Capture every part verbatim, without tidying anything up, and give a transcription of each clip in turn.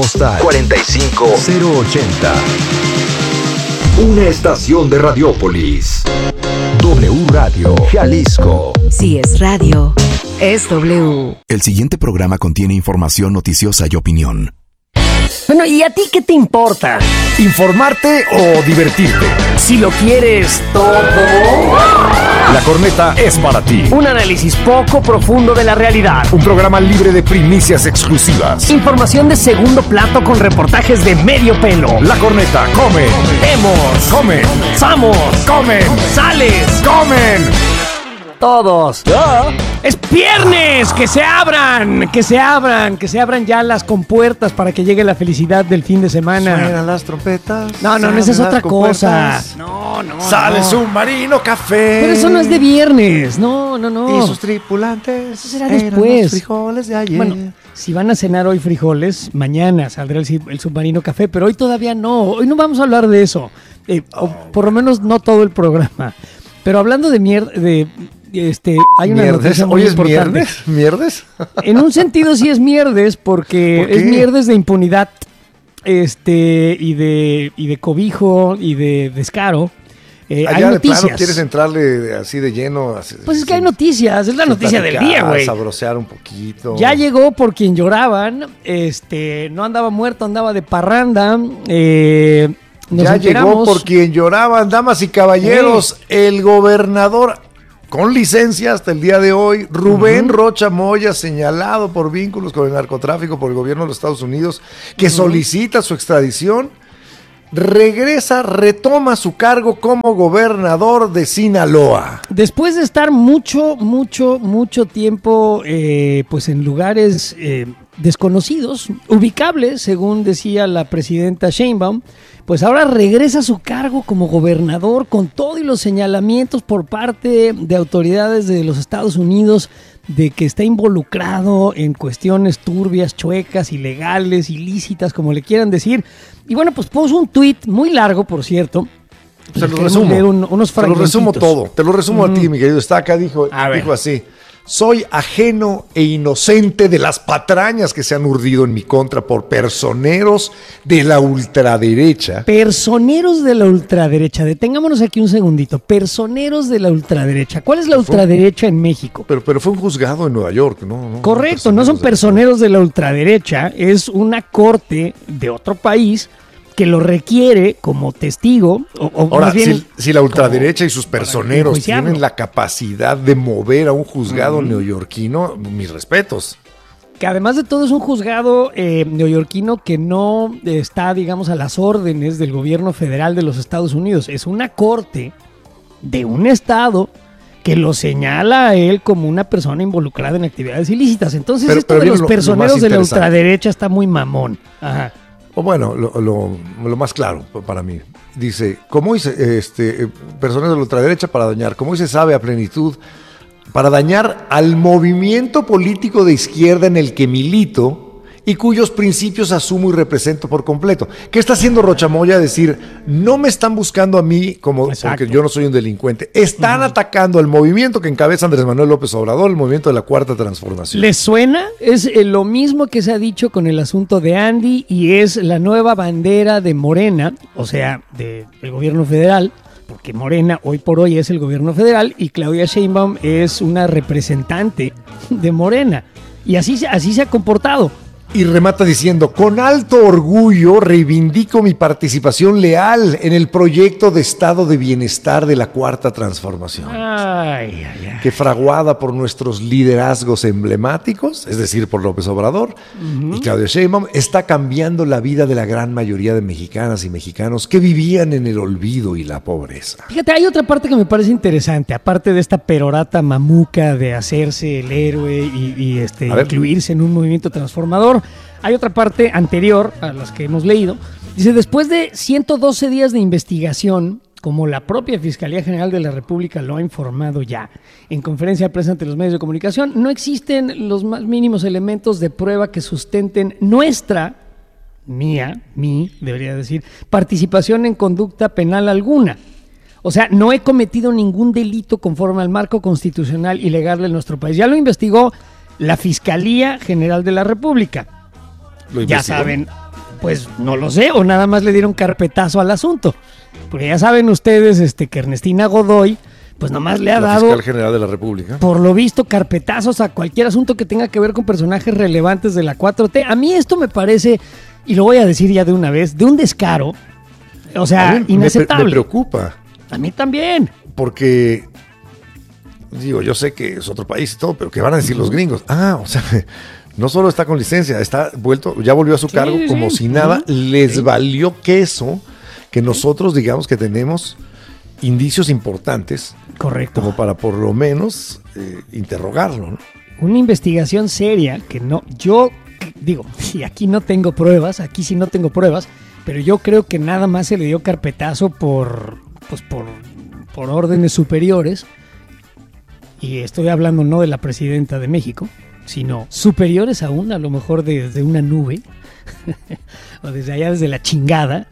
Postal cuarenta y cinco cero ochenta. Una estación de Radiópolis. W Radio, Jalisco. Si es radio, es W. El siguiente programa contiene información noticiosa y opinión. Bueno, ¿y a ti qué te importa? ¿Informarte o divertirte? Si lo quieres todo, La Corneta es para ti. un análisis poco profundo de la realidad. Un programa libre de primicias exclusivas. Información de segundo plato con reportajes de medio pelo. La Corneta come, Vemos, come, ¡Samos! comen, ¡Sales! comen. Todos. ¡Es viernes! ¡Que se abran! ¡Que se abran! ¡Que se abran ya las compuertas para que llegue la felicidad del fin de semana! Suenan las trompetas. No, no, no, esa es otra cosa. No, no, Sale no. submarino café. Pero eso no es de viernes. No, no, no. Y sus tripulantes. Eso será eran después. los frijoles de ayer. Bueno, si van a cenar hoy frijoles, mañana saldrá el, el submarino café, pero hoy todavía no. Hoy no vamos a hablar de eso. Eh, o por lo menos no todo el programa. Pero hablando de mierda, de este, hay una ¿Mierdes? noticia muy ¿Hoy es importante. mierdes? ¿Mierdes? En un sentido sí es mierdes, porque ¿Por qué? es mierdes de impunidad, este, y de, y de cobijo y de descaro. Eh, hay Allá de noticias. plano quieres entrarle así de lleno. Así, Pues es que sin- hay noticias, es la sin noticia del platicar, día, güey. Sabrosear un poquito. Ya llegó por quien lloraban, este, no andaba muerto, andaba de parranda. Eh, nos Ya enteramos- llegó por quien lloraban, damas y caballeros, el gobernador con licencia hasta el día de hoy, Rubén Ujú. Rocha Moya, señalado por vínculos con el narcotráfico por el gobierno de los Estados Unidos, que solicita su extradición, regresa, retoma su cargo como gobernador de Sinaloa. Después de estar mucho, mucho, mucho tiempo eh, pues en lugares eh, desconocidos, ubicables, según decía la presidenta Sheinbaum, pues ahora regresa a su cargo como gobernador con todo y los señalamientos por parte de autoridades de los Estados Unidos de que está involucrado en cuestiones turbias, chuecas, ilegales, ilícitas, como le quieran decir. Y bueno, pues puso un tuit muy largo, por cierto. Se lo Queremos resumo. leer un- unos Te lo resumo fragmentitos. todo. Te lo resumo a ti, mi querido Estaca. Dijo, A ver. dijo así: soy ajeno e inocente de las patrañas que se han urdido en mi contra por personeros de la ultraderecha. Personeros de la ultraderecha. Detengámonos aquí un segundito. Personeros de la ultraderecha. ¿Cuál es la ultraderecha en México? Pero, pero fue un juzgado en Nueva York, ¿no? no Correcto, no son de- personeros de la ultraderecha. Es una corte de otro país que lo requiere como testigo. O, o Ahora, más bien, si, si la ultraderecha y sus personeros enjuiciarlo. tienen la capacidad de mover a un juzgado neoyorquino, mis respetos. que además de todo es un juzgado eh, neoyorquino que no eh, está, digamos, a las órdenes del gobierno federal de los Estados Unidos. Es una corte de un estado que lo señala a él como una persona involucrada en actividades ilícitas. Entonces Pero- esto pero de viene los lo- lo personeros más de la interesante. ultraderecha está muy mamón. Ajá. O bueno, lo, lo- lo más claro pa- para mí. Dice, como dice, este, eh, personas de la ultraderecha para dañar, como se sabe a plenitud, para dañar al movimiento político de izquierda en el que milito y cuyos principios asumo y represento por completo. ¿Qué está haciendo Rocha Moya? Decir, no me están buscando a mí como Exacto. porque yo no soy un delincuente. Están atacando al movimiento que encabeza Andrés Manuel López Obrador, el movimiento de la Cuarta Transformación. ¿Les suena? Es eh, lo mismo que se ha dicho con el asunto de Andy y es la nueva bandera de Morena, o sea, de- del gobierno federal, porque Morena hoy por hoy es el gobierno federal y Claudia Sheinbaum es una representante de Morena. Y así, se- así se ha comportado. Y remata diciendo, con alto orgullo reivindico mi participación leal en el proyecto de estado de bienestar de la Cuarta Transformación, Ay, ay, ay. que fraguada por nuestros liderazgos emblemáticos, es decir, por López Obrador y Claudia Sheinbaum, está cambiando la vida de la gran mayoría de mexicanas y mexicanos que vivían en el olvido y la pobreza. Fíjate, hay otra parte que me parece interesante, aparte de esta perorata mamuca de hacerse el héroe y, y, este, A ver. incluirse en un movimiento transformador. Hay otra parte anterior a las que hemos leído. Dice, después de ciento doce días de investigación, como la propia Fiscalía General de la República lo ha informado ya en conferencia de prensa ante los medios de comunicación, no existen los más mínimos elementos de prueba que sustenten nuestra, mía, mi, debería decir, participación en conducta penal alguna. O sea, no he cometido ningún delito conforme al marco constitucional y legal de nuestro país. Ya lo investigó la Fiscalía General de la República. ¿Lo Ya investigó? saben, Pues no lo sé, o nada más le dieron carpetazo al asunto. Porque ya saben ustedes este, que Ernestina Godoy, pues nomás le ha la dado, fiscal general de la República, por lo visto, carpetazos a cualquier asunto que tenga que ver con personajes relevantes de la cuatro T. A mí esto me parece, y lo voy a decir ya de una vez, de un descaro, o sea, a mí inaceptable. Me, me preocupa. A mí también. Porque, digo, yo sé que es otro país y todo, pero ¿qué van a decir los gringos? Ah, o sea, no solo está con licencia, está vuelto, ya volvió a su Sí, cargo sí, como sí. si nada, Uh-huh. les Sí. valió queso que nosotros digamos que tenemos indicios importantes Correcto. como para por lo menos eh, interrogarlo, ¿no? Una investigación seria que no, yo digo, y aquí no tengo pruebas, aquí sí no tengo pruebas, pero yo creo que nada más se le dio carpetazo por, pues por, por órdenes superiores, y estoy hablando no de la presidenta de México, sino superiores aún, a lo mejor desde una nube, o desde allá, desde la chingada.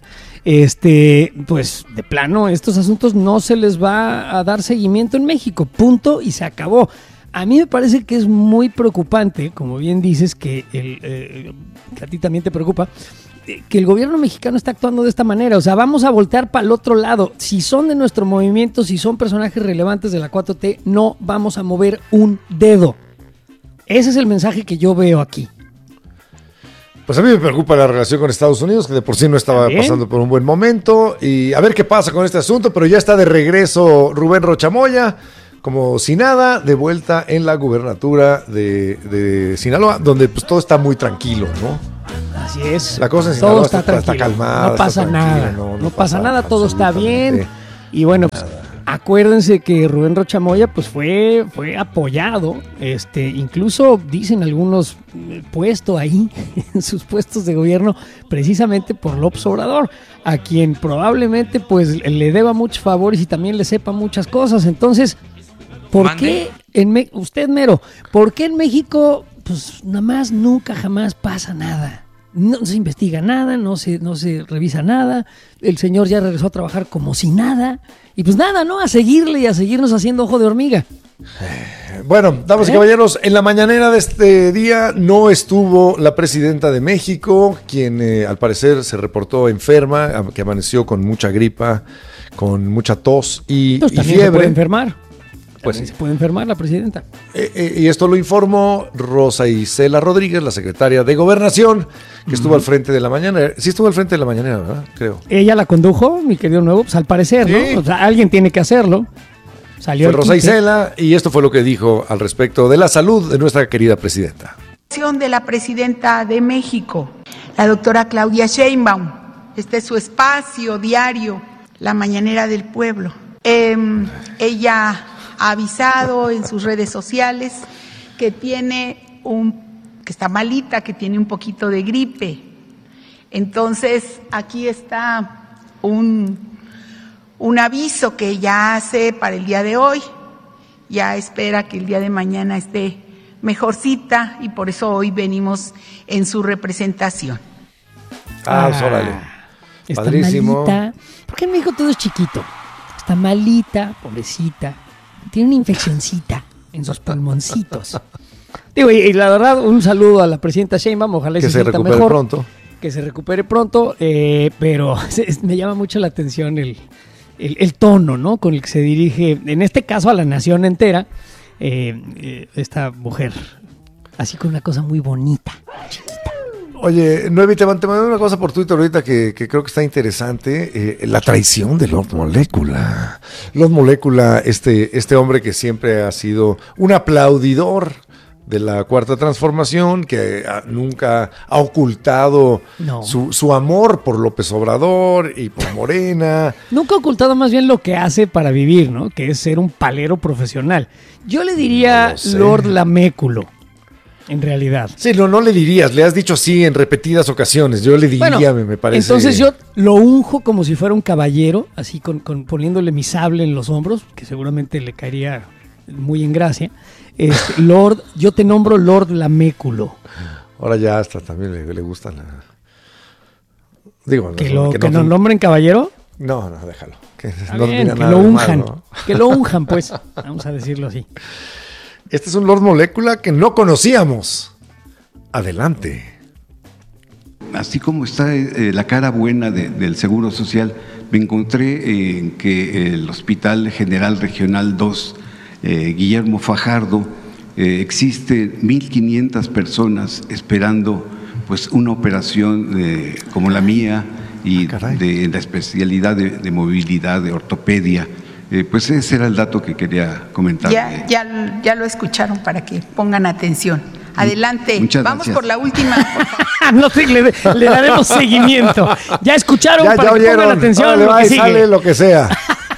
Este, pues de plano, estos asuntos no se les va a dar seguimiento en México, punto, y se acabó. A mí me parece que es muy preocupante, como bien dices, que, el, eh, que a ti también te preocupa, eh, que el gobierno mexicano está actuando de esta manera. O sea, vamos a voltear para el otro lado. Si son de nuestro movimiento, si son personajes relevantes de la cuatro T, no vamos a mover un dedo. Ese es el mensaje que yo veo aquí. Pues a mí me preocupa la relación con Estados Unidos, que de por sí no estaba ¿También? pasando por un buen momento. Y a ver qué pasa con este asunto, pero ya está de regreso Rubén Rocha Moya, como si nada, de vuelta en la gubernatura de, de Sinaloa, donde pues todo está muy tranquilo, ¿no? Así es. La cosa en todo Sinaloa está, está- está tranquilo. calmada, No está pasa tranquila, nada. no, No, no pasa pasa nada, todo está bien. absolutamente Y bueno, pues, acuérdense que Rubén Rocha Moya pues fue, fue apoyado, este, incluso dicen algunos eh, puesto ahí en sus puestos de gobierno precisamente por López Obrador, a quien probablemente pues le deba muchos favores y también le sepa muchas cosas. Entonces, ¿por Mande. qué en Me- usted mero, por qué en México pues nada más nunca jamás pasa nada? No se investiga nada, no se, no se revisa nada, el señor ya regresó a trabajar como si nada, y pues nada, ¿no? A seguirle y a seguirnos haciendo ojo de hormiga. Bueno, damas y ¿Eh? caballeros, en la mañanera de este día no estuvo la presidenta de México, quien eh, al parecer se reportó enferma, a- que amaneció con mucha gripa, con mucha tos y, Pues y también se fiebre. puede enfermar. Pues También sí. se puede enfermar la presidenta. Eh, eh, y esto lo informó Rosa Isela Rodríguez, la secretaria de Gobernación, que estuvo al frente de la mañanera. Sí estuvo al frente de la mañanera, ¿verdad? Creo. Ella la condujo, mi querido Nuevo, pues al parecer, Sí. ¿no? O sea, alguien tiene que hacerlo. Salió Fue el Rosa quite. Isela y esto fue lo que dijo al respecto de la salud de nuestra querida presidenta. De la presidenta de México, la doctora Claudia Sheinbaum. Este es su espacio diario, la mañanera del pueblo. Eh, ella ha avisado en sus redes sociales que tiene un, que está malita, que tiene un poquito de gripe. Entonces, aquí está un, un aviso que ella hace para el día de hoy. Ya espera que el día de mañana esté mejorcita y por eso hoy venimos en su representación. Ah, pues, órale. Está Padrísimo. malita. Porque en México todo es chiquito. Está malita, pobrecita. Tiene una infeccioncita en sus pulmoncitos. Digo, y, y la verdad, un saludo a la presidenta Sheinbaum. Ojalá y Que se, se sienta recupere mejor. pronto. Que se recupere pronto. eh, pero me llama mucho la atención el, el, el tono, ¿no? Con el que se dirige, en este caso, a la nación entera, eh, eh, esta mujer. Así con una cosa muy bonita. Oye, Nuevi, te mandé una cosa por Twitter ahorita que, que creo que está interesante. Eh, la traición de Lord Molecula. Lord Molecula, este, este hombre que siempre ha sido un aplaudidor de la Cuarta Transformación, que ah, nunca ha ocultado No. su, su amor por López Obrador y por Morena. Nunca ha ocultado más bien lo que hace para vivir, ¿no? Que es ser un palero profesional. Yo le diría No lo sé. Lord Laméculo, en realidad. Sí, no, no le dirías, le has dicho sí en repetidas ocasiones. Yo le diría, Bueno, me, me parece. entonces yo lo unjo como si fuera un caballero, así con, con poniéndole mi sable en los hombros, que seguramente le caería muy en gracia. Este, Lord, yo te nombro Lord Laméculo. Ahora ya hasta también le, le gusta la. Digo, Que no, lo, que que no- nos nombren caballero. No, no, déjalo. Que Está no bien, diga que nada lo de unjan. malo. Que lo unjan, pues. Vamos a decirlo así. Este es un Lord Molecula que no conocíamos. Adelante. Así como está eh, la cara buena de, del Seguro Social, me encontré en eh, que el Hospital General Regional dos, eh, Guillermo Fajardo, eh, existe mil quinientas personas esperando pues una operación eh, como la mía y de la especialidad de, de movilidad, de ortopedia. Eh, pues ese era el dato que quería comentar. Ya, ya, ya lo escucharon para que pongan atención. Adelante, Muchas vamos gracias. por la última. No sé, le, le daremos seguimiento. Ya escucharon Ya, para ya que oyeron. pongan atención a Órale, lo va que y sigue. sale lo que sea.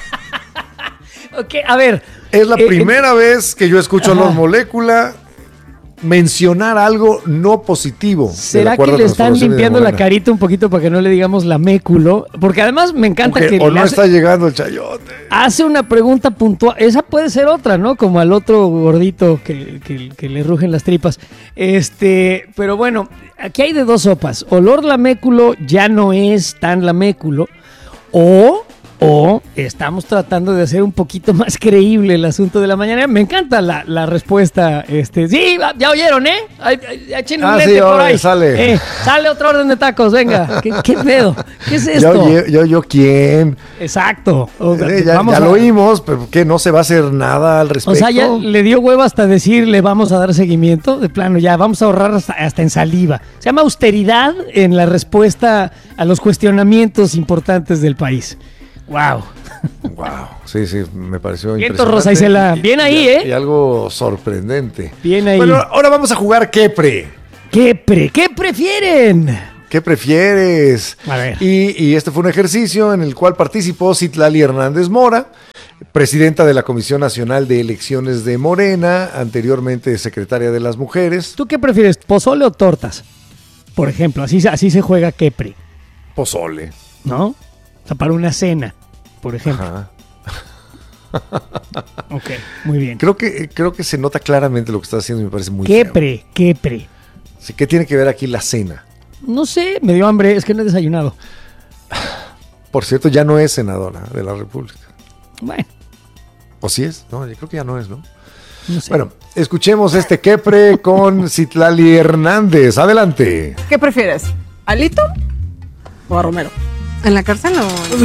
Ok, a ver. Es la eh, primera vez que yo escucho a Ajá. los Molécula mencionar algo no positivo. de la ¿Será que Cuarta le están Transformación y de limpiando la Morena. carita un poquito para que no le digamos la méculo? Porque además me encanta Porque que o le no hace, está llegando el chayote. hace una pregunta puntual. Esa puede ser otra, ¿no? Como al otro gordito que, que- que le rugen las tripas. Este, pero bueno, aquí hay de dos sopas. Olor laméculo ya no es tan laméculo. O... O estamos tratando de hacer un poquito más creíble el asunto de la mañana. Me encanta la, la respuesta. Este, sí, va, ya oyeron, ¿eh? Ay, ay, echen un Ah, lente sí, por órale, ahí. sale. Eh, sale otra orden de tacos, venga. ¿Qué, qué pedo? ¿Qué es Ya esto? oye- yo, yo, ¿quién? Exacto. O sea, Eh, ya vamos ya a- lo oímos, pero ¿qué? ¿No se va a hacer nada al respecto? O sea, ya le dio huevo hasta decirle vamos a dar seguimiento. De plano, ya vamos a ahorrar hasta, hasta en saliva. Se llama austeridad en la respuesta a los cuestionamientos importantes del país. ¡Wow! Wow, sí, sí, me pareció Vientos, impresionante. Rosa Isela. Bien ahí, y- ¿eh? Y algo sorprendente. Bien ahí. Bueno, ahora vamos a jugar Quepre. ¿Qué, pre, ¿Qué prefieren? ¿Qué prefieres? A ver. Y, y este fue un ejercicio en el cual participó Citlali Hernández Mora, presidenta de la Comisión Nacional de Elecciones de Morena, anteriormente secretaria de las Mujeres. ¿Tú qué prefieres, pozole o tortas? Por ejemplo, así, se- así se juega quepre, Pozole. ¿no? O sea, para una cena, por ejemplo. Ajá. Ok, muy bien. Creo que, creo que se nota claramente lo que está haciendo y me parece muy Quepre, feo. quepre. Sí, ¿qué tiene que ver aquí la cena? No sé, me dio hambre, es que no he desayunado. Por cierto, ya no es senadora de la República. Bueno, ¿O sí es? No, yo creo que ya no es, ¿no? no sé. Bueno, escuchemos este Quepre con Citlali Hernández. Adelante. ¿Qué prefieres? ¿Alito o a Romero? ¿En la cárcel o...?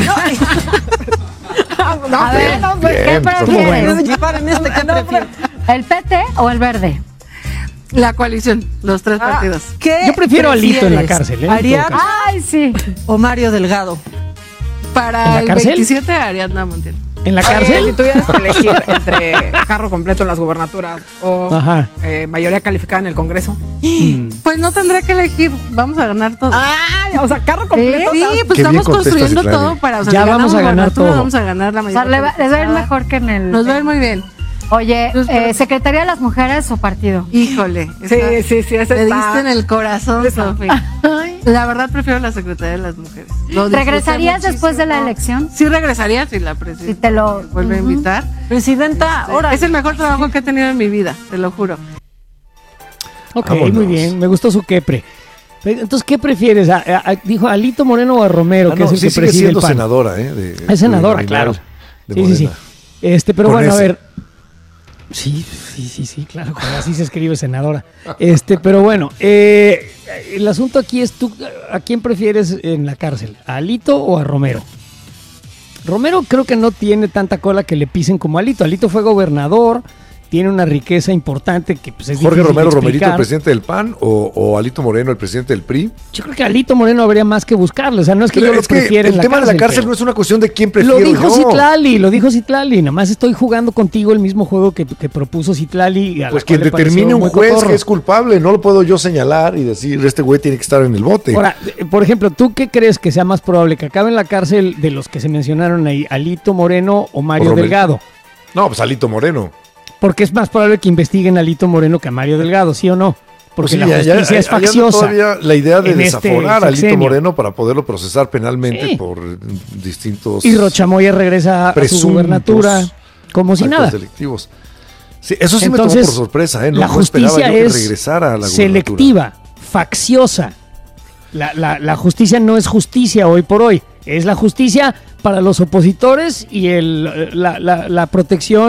No, A ver, no, ¿qué bien, prefieres? Disparen este, ¿qué prefieres? ¿El P T o el verde? La coalición, los tres Ah, partidos. ¿qué Yo prefiero a Alito en la prefieres? cárcel, ¿eh? En ¿Ariadna todo caso. Ay, sí. o Mario Delgado? ¿En Para la el cárcel? veintisiete, Ariadna Montiel. ¿En la Si cárcel? tuvieras que elegir entre carro completo en las gubernaturas o Ajá. eh, mayoría calificada en el Congreso. Pues no tendré que elegir, vamos a ganar todo. ¡Ay! O sea, carro completo. Sí, ¿sabes? pues Qué bien estamos contestas, construyendo Citlali. todo para... O sea, Ya si vamos ganamos a ganar gubernatura, todo. Vamos a ganar la O sea, mayoría le va- les va a ir calificada. mejor que en el... Nos va a ir muy bien. Oye, Nos- eh, ¿Secretaría de las Mujeres o partido? Híjole. Sí, esa- sí, sí. Ese Te está- diste en el corazón, Esa. Sofi. La verdad prefiero la Secretaría de las Mujeres. Lo disfruté ¿Regresarías después de la muchísimo. elección? Sí regresaría si la Si presidenta te lo... me vuelve a Ujú. invitar. Presidenta, ahora. Es el mejor trabajo que he tenido en mi vida, te lo juro. Ok, Vámonos. muy bien, me gustó su quepre. Pero, entonces, ¿qué prefieres? ¿A- a- a- dijo Alito Moreno o a Romero, Ah, que no, es el sí que sigue preside el siendo P A N? senadora, ¿eh? De- Es senadora, de- claro. de Sí, sí, sí. Morena. Este, pero Con bueno, a ese. ver. Sí, sí, sí, sí, claro, con- así se escribe senadora. Este, pero bueno, eh, el asunto aquí es tú, ¿a quién prefieres en la cárcel? ¿A Alito o a Romero? Romero creo que no tiene tanta cola que le pisen como Alito. Alito fue gobernador, tiene una riqueza importante que pues, es Jorge difícil de Romero Romerito, el explicar. presidente del P A N, o, o Alito Moreno, el presidente del P R I. Yo creo que a Alito Moreno habría más que buscarle. O sea, no es que Pero yo lo es que prefiera el en la tema cárcel. de la cárcel pero- no es una cuestión de quién Lo prefiero dijo yo. Citlali, lo dijo Citlali. Nada más estoy jugando contigo el mismo juego que, que propuso Citlali. a la Pues cual quien le pareció determine un muy juez cotorro. que es culpable, no lo puedo yo señalar y decir, este güey tiene que estar en el bote. Ahora, eh, por ejemplo, ¿tú qué crees que sea más probable? ¿Que acabe en la cárcel de los que se mencionaron ahí, Alito Moreno o Mario O Romero. Delgado? No, pues Alito Moreno. Porque es más probable que investiguen a Alito Moreno que a Mario Delgado, ¿sí o no? Porque Pues sí, la ya- ya- justicia es ahí anda facciosa. todavía la idea de en este desaforar a Alito sexenio. Moreno para poderlo procesar penalmente Sí. por eh, distintos Y Rochamoya regresa a su presuntos gubernatura como si actos nada. delictivos. Sí, eso sí Entonces, me tomó por sorpresa, ¿eh? No, la no esperaba justicia yo que es regresara a la gubernatura. selectiva, facciosa. La, la- la justicia no es justicia hoy por hoy. Es la justicia para los opositores y el, la, la- la protección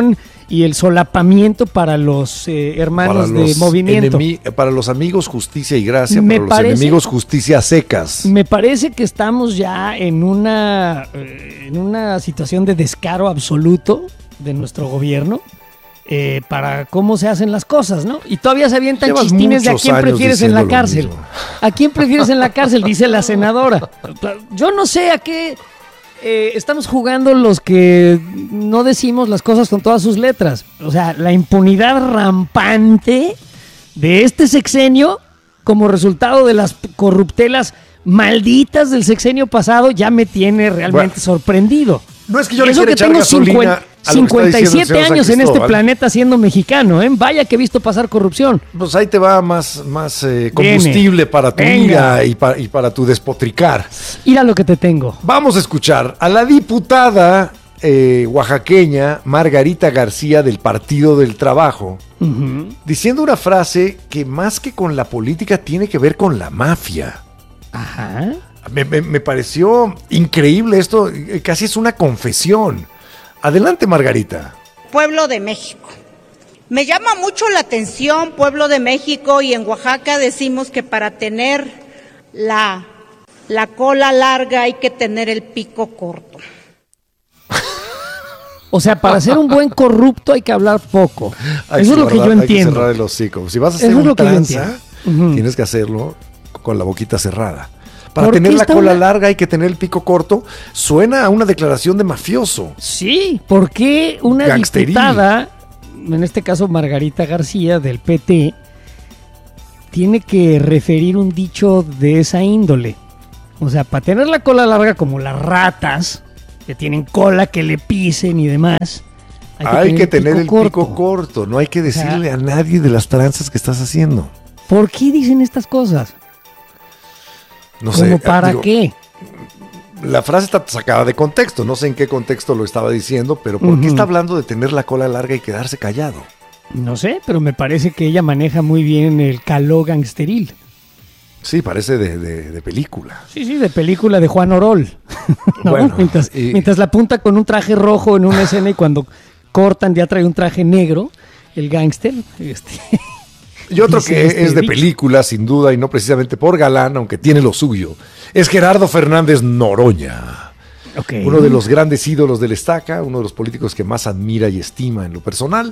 y el solapamiento para los eh, hermanos para de los movimiento. enemi- para los amigos justicia y gracia, Me para parece- los enemigos justicia secas. Me parece que estamos ya en una, eh, en una situación de descaro absoluto de nuestro gobierno eh, para cómo se hacen las cosas, ¿no? Y todavía se avientan Llevas chistines de a muchos quién años prefieres en la diciendo lo cárcel. mismo. ¿A quién prefieres en la cárcel? Dice la senadora. Yo no sé a qué eh, estamos jugando los que no decimos las cosas con todas sus letras. O sea, la impunidad rampante de este sexenio como resultado de las corruptelas malditas del sexenio pasado ya me tiene realmente Bueno, sorprendido. no es que yo Y le eso quiera que echar tengo gasolina cincuenta, a lo que está cincuenta y diciendo el siete señor años San en este Cristóbal. planeta siendo mexicano, ¿eh? Vaya que he visto pasar corrupción. Pues ahí te va más, más eh, combustible Viene. para tu Venga. ira y, pa- y para tu despotricar. Mira lo que te tengo. Vamos a escuchar a la diputada eh, oaxaqueña Margarita García del Partido del Trabajo Ujú. diciendo una frase que más que con la política tiene que ver con la mafia. Ajá. Me, me- me pareció increíble esto, eh, casi es una confesión. Adelante, Margarita. Pueblo de México. Me llama mucho la atención, Pueblo de México, y en Oaxaca decimos que para tener la, la cola larga hay que tener el pico corto. O sea, para ser un buen corrupto hay que hablar poco. Hay Eso es lo guardar- que yo Hay que entiendo. cerrar el hocico. Si vas a hacer Eso es un lo que yo tranza, entiendo. Ujú. tienes que hacerlo con la boquita cerrada. Para ¿Por qué tener la está cola una- larga hay que tener el pico corto. Suena a una declaración de mafioso. Sí, ¿por qué una Gangsteril. diputada, en este caso Margarita García del P T, tiene que referir un dicho de esa índole? O sea, para tener la cola larga como las ratas, que tienen cola que le pisen y demás, Hay que tener el corto. pico corto. No hay que O sea, decirle a nadie de las tranzas que estás haciendo. ¿Por qué dicen estas cosas? No ¿Cómo sé. para digo, qué? La frase está sacada de contexto. No sé en qué contexto lo estaba diciendo, pero ¿por qué Ujú. está hablando de tener la cola larga y quedarse callado? No sé, pero me parece que ella maneja muy bien el caló gangsteril. Sí, parece de, de- de película. Sí, sí, de película de Juan Orol. ¿No? Bueno, mientras, y- mientras la apunta con un traje rojo en una escena y cuando cortan ya trae un traje negro, el gángster. Este, Y otro dice que este es de dicho. película, sin duda, y no precisamente por galán, aunque tiene lo suyo, es Gerardo Fernández Noroña. Ok. Uno de los grandes ídolos del Estaca, uno de los políticos que más admira y estima en lo personal.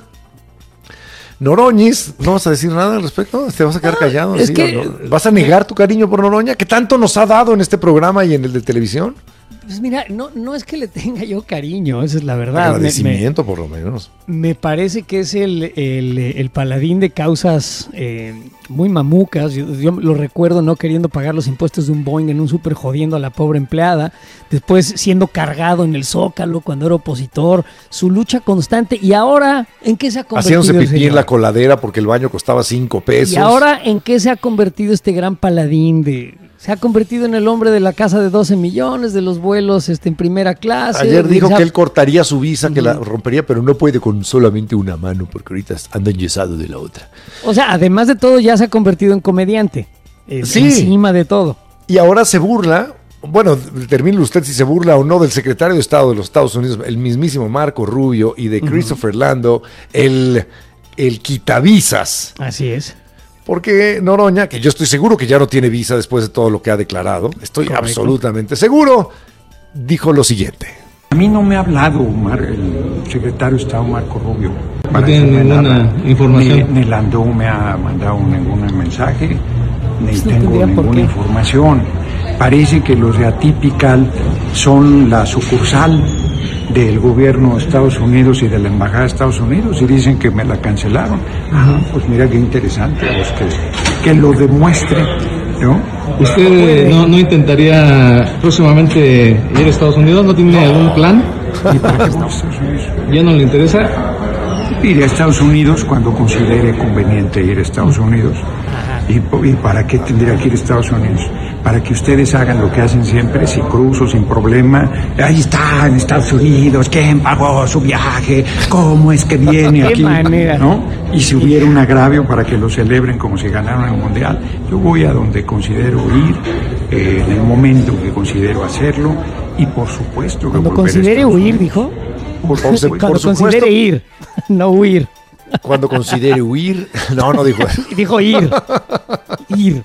Noroñis, ¿no vas a decir nada al respecto? ¿Te vas a quedar callado? es ¿Sí que- o no? ¿Vas a negar tu cariño por Noroña, que tanto nos ha dado en este programa y en el de televisión? Pues mira, no, no es que le tenga yo cariño, esa es la verdad. Me- me- Agradecimiento, por lo menos. Me parece que es el, el, el paladín de causas eh, muy mamucas. Yo, yo lo recuerdo no queriendo pagar los impuestos de un Boeing en un súper, jodiendo a la pobre empleada. Después siendo cargado en el Zócalo cuando era opositor. Su lucha constante. Y ahora, ¿en qué se ha convertido Haciéndose el pipí señor? en la coladera porque el baño costaba cinco pesos. Y ahora, ¿en qué se ha convertido este gran paladín de... Se ha convertido en el hombre de la casa de doce millones, de los vuelos este, en primera clase. Ayer dijo O sea, que él cortaría su visa, que la Ujú. rompería, pero no puede con solamente una mano, porque ahorita anda enyesado de la otra. O sea, además de todo, ya se ha convertido en comediante. eh, Sí. Encima de todo. Y ahora se burla, bueno, termine usted si se burla o no del secretario de Estado de los Estados Unidos, el mismísimo Marco Rubio, y de Christopher Lando, el, el quitavisas. Así es. Porque Noroña, que yo estoy seguro que ya no tiene visa después de todo lo que ha declarado, estoy Correcto. absolutamente seguro, dijo lo siguiente. A mí no me ha hablado Mar- el secretario de Estado Marco Rubio. ¿No tiene decirme ninguna nada. información? Ni, ni Landau me ha mandado ningún mensaje, ni Pues no tengo tendría por ninguna qué. información. Parece que los de Atypical son la sucursal del gobierno de Estados Unidos y de la embajada de Estados Unidos y dicen que me la cancelaron. Ah, pues mira qué interesante, pues que, que lo demuestre, ¿no? ¿Usted no, no intentaría próximamente ir a Estados Unidos? ¿No tiene algún plan? ¿Y para qué voy a Estados Unidos? ¿Ya no le interesa? Iré a Estados Unidos cuando considere conveniente ir a Estados Unidos. ¿Y, po- y para qué tendría que ir a Estados Unidos? Para que ustedes hagan lo que hacen siempre, sin cruzo, sin problema. Ahí está, en Estados Unidos, ¿quién pagó su viaje? ¿Cómo es que viene Qué aquí? manera. ¿No? Y si hubiera un agravio para que lo celebren como si ganaron el Mundial, yo voy a donde considero ir, eh, en el momento que considero hacerlo, y por supuesto que Cuando volveré a considere Estados huir, Unidos. dijo. Por, Cuando por supuesto. considere ir. No huir. Cuando considere huir. No, no dijo eso. Dijo ir. Ir.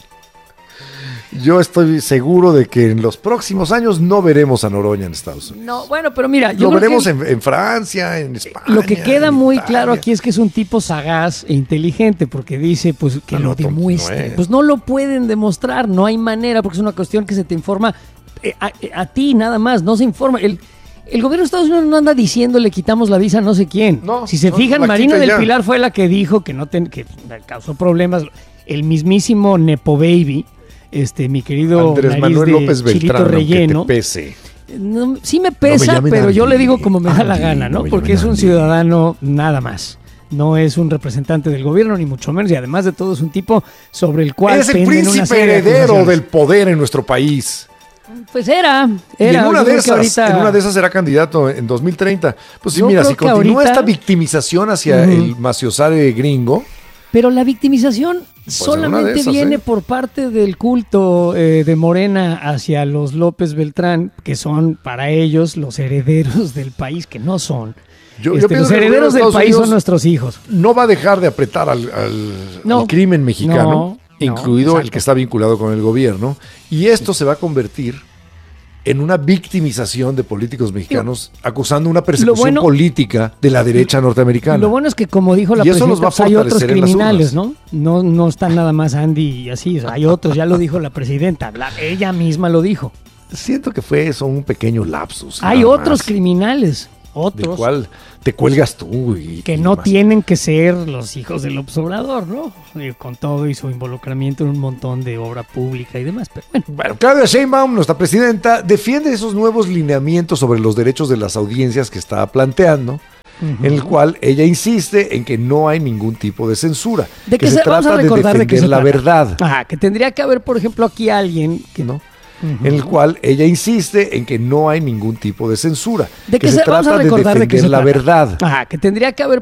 Yo estoy seguro de que en los próximos años no veremos a Noroña en Estados Unidos. No, bueno, pero mira, yo Lo creo veremos que en, en Francia, en España. lo que queda en muy Italia. claro aquí es que es un tipo sagaz e inteligente, porque dice pues que Ah, lo no, Tom, demuestre. no es. Pues no lo pueden demostrar, no hay manera, porque es una cuestión que se te informa eh, a, a ti nada más, no se informa. El, el gobierno de Estados Unidos no anda diciendo le quitamos la visa a no sé quién. No, si se no, fijan, la Marina quita del ya. Pilar fue la que dijo que no ten- que causó problemas. El mismísimo Nepo Baby, este, mi querido Andrés nariz Manuel de López chilito Beltrán, aunque relleno. te pese. No, sí me pesa, No me llamen pero yo Andy, le digo como me da la Andy, gana, ¿no? no me Porque llamen es un Andy. ciudadano nada más. No es un representante del gobierno, ni mucho menos. Y además de todo, es un tipo sobre el cual Es el penden una príncipe serie de heredero acusaciones. del poder en nuestro país. Pues era, Y era. en una yo de creo que esas, ahorita- en una de esas será candidato en dos mil treinta. Pues sí, Yo mira, creo si que continúa ahorita- esta victimización hacia Ujú. el maciosare gringo, Pero la victimización en una de solamente esas, viene ¿eh? por parte del culto eh, de Morena hacia los López Beltrán, que son para ellos los herederos del país, que no son. Yo- yo Este, pienso los que el herederos del gobierno de país Estados son nuestros hijos. no va a dejar de apretar al, al- No. al crimen mexicano, No, no, incluido el exacto. que está vinculado con el gobierno, y esto se va a convertir en una victimización de políticos mexicanos acusando una persecución bueno- política de la derecha norteamericana. Lo bueno es que, como dijo la Y eso los presidenta, va a pues, hay otros fortalecer en las criminales, urnas. ¿no? No no están nada más Andy y así, o sea, hay otros, ya lo dijo la presidenta, la- ella misma lo dijo. Siento que fue eso un pequeño lapsus. Hay nada otros más, criminales, del otros, cual te cuelgas tú. Y, que y no demás. tienen que ser los hijos del observador, ¿no? Eh, con todo y su involucramiento en un montón de obra pública y demás, pero bueno. Bueno, Claudia Sheinbaum, nuestra presidenta, defiende esos nuevos lineamientos sobre los derechos de las audiencias que está planteando, Ujú. en el cual ella insiste en que no hay ningún tipo de censura, ¿De que qué se se, vamos a trata de recordar de qué defender se la trata? verdad, Ah, que tendría que haber, por ejemplo, aquí alguien que ¿no? En el cual ella insiste en que no hay ningún tipo de censura, ¿De que qué se se, vamos a trata de recordar de qué defender se la trata? verdad. Ah, que tendría que haber